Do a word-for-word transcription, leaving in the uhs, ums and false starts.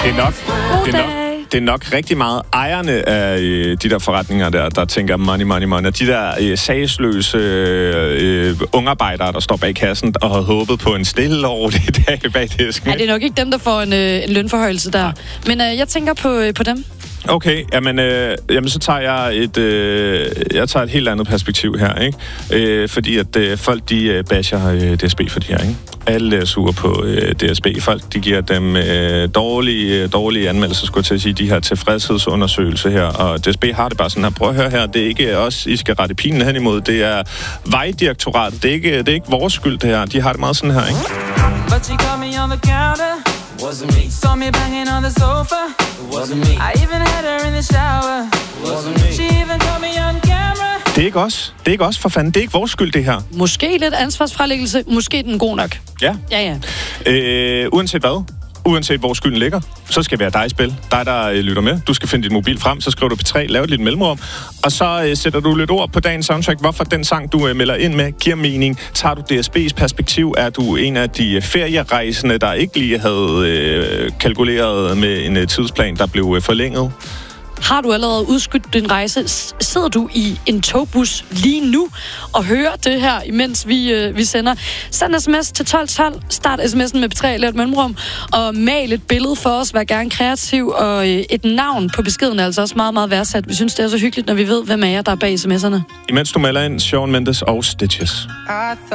Det er nok, det er nok, det er nok rigtig meget ejerne af øh, de der forretninger der, der tænker money, money, money. De der øh, sagsløse øh, ungarbejdere, der står bag kassen og har håbet på en stille og rolig dag bag disken. Nej, det er nok ikke dem, der får en, øh, en lønforhøjelse der. Men øh, jeg tænker på, øh, på dem. Okay, jamen, øh, jamen så tager jeg et øh, jeg tager et helt andet perspektiv her, ikke? Øh, fordi at øh, folk de øh, basher øh, D S B for det her, ikke? Alle er sure på øh, D S B. Folk de giver dem øh, dårlige dårlige anmeldelser, skulle jeg til at sige, de her tilfredshedsundersøgelser her, og D S B har det bare sådan her. Prøv at høre her, det er ikke os, I skal rette pinen hen imod. Det er Vejdirektoratet. Det er ikke det er ikke vores skyld det her. De har det meget sådan her, ikke? But she caught me on the counter. Wasn't me. Saw me banging on the sofa. Wasn't me. I even had her in the shower. Wasn't me. She even caught me on camera. Det er ikke os. Det er ikke os, for fanden. Det er ikke vores skyld, det her. Måske lidt ansvarsfralæggelse. Måske den god nok. Ja. Ja, ja. Øh, uanset hvad. Uanset hvor skylden ligger, så skal det være dig i spil. Dig, der øh, lytter med. Du skal finde dit mobil frem, så skriver du P tre, laver et lille mellemrum, og så øh, sætter du lidt ord på dagens soundtrack. Hvorfor den sang, du øh, melder ind med, giver mening. Tager du D S B's perspektiv, er du en af de ferierejsende, der ikke lige havde øh, kalkuleret med en øh, tidsplan, der blev øh, forlænget. Har du allerede udskudt din rejse? Sidder du i en togbus lige nu og hører det her, imens vi, øh, vi sender? Send sms til tolv tolv. Start sms'en med P tre eller et mellemrum. Og mal et billede for os. Vær gerne kreativ. Og øh, et navn på beskeden er altså også meget, meget værdsat. Vi synes, det er så hyggeligt, når vi ved, hvem er jer, der er bag sms'erne. Imens du melder ind, Shawn Mendes og Stitches.